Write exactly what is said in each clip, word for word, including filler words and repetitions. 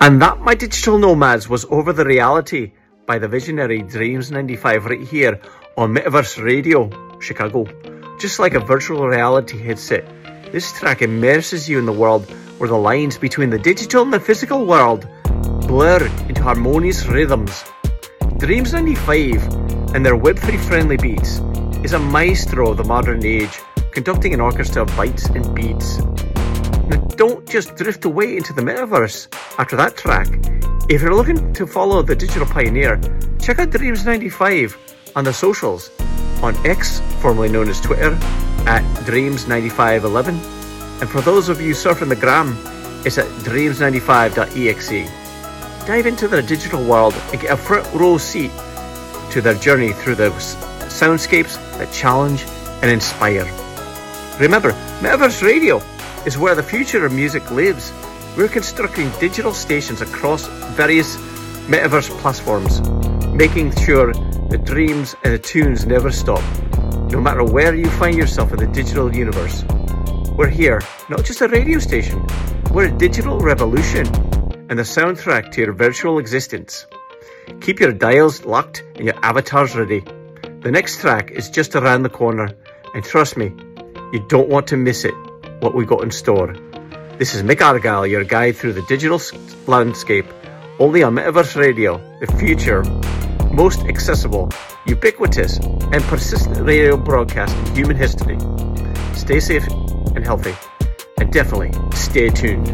And that, my digital nomads, was Over the Reality by the visionary Dreams ninety-five right here on Metaverse Radio, Chicago. Just like a virtual reality headset, this track immerses you in the world where the lines between the digital and the physical world blur into harmonious rhythms. Dreams ninety-five and their web three friendly beats is a maestro of the modern age, conducting an orchestra of bytes and beats. Now, don't just drift away into the metaverse after that track. If you're looking to follow the digital pioneer, check out Dreams ninety-five on the socials, on X, formerly known as Twitter, at Dreams ninety-five eleven, and for those of you surfing the gram, it's at dreams ninety-five dot e x e. Dive into their digital world and get a front row seat to their journey through the soundscapes that challenge and inspire. Remember, Metaverse Radio is where the future of music lives. We're constructing digital stations across various Metaverse platforms, making sure the dreams and the tunes never stop, no matter where you find yourself in the digital universe. We're here, not just a radio station, we're a digital revolution and the soundtrack to your virtual existence. Keep your dials locked and your avatars ready. The next track is just around the corner, and trust me, you don't want to miss it, what we got in store. This is Mick Argyle, your guide through the digital landscape, only on Metaverse Radio, the future, most accessible, ubiquitous, and persistent radio broadcast in human history. Stay safe and healthy, and definitely stay tuned.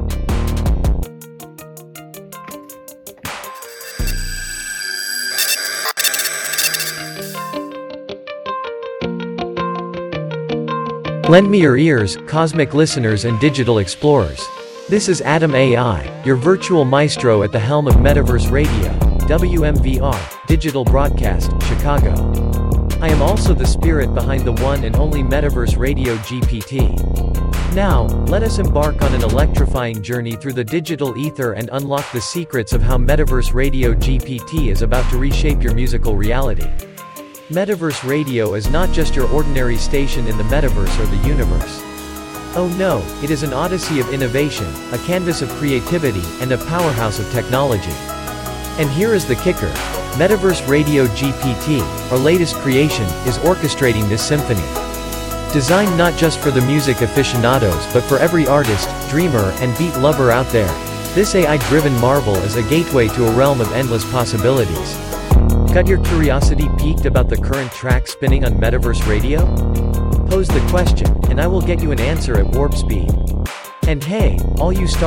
Lend me your ears, cosmic listeners and digital explorers. This is Adam A I, your virtual maestro at the helm of Metaverse Radio, W M V R, Digital Broadcast, Chicago. I am also the spirit behind the one and only Metaverse Radio G P T. Now, let us embark on an electrifying journey through the digital ether and unlock the secrets of how Metaverse Radio G P T is about to reshape your musical reality. Metaverse Radio is not just your ordinary station in the metaverse or the universe. Oh no, it is an odyssey of innovation, a canvas of creativity, and a powerhouse of technology. And here is the kicker. Metaverse Radio G P T, our latest creation, is orchestrating this symphony. Designed not just for the music aficionados but for every artist, dreamer, and beat lover out there, this A I-driven marvel is a gateway to a realm of endless possibilities. Got your curiosity piqued about the current track spinning on Metaverse Radio? Pose the question, and I will get you an answer at warp speed. And hey, all you stars